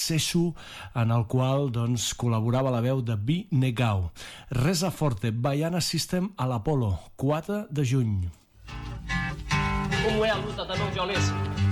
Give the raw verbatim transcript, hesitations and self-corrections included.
Sesu, en el qual doncs, col·laborava la veu de Bi Negao. Reza Forte, Baiana System a l'Apolo, quatre de juny. Como é a luta da não violência?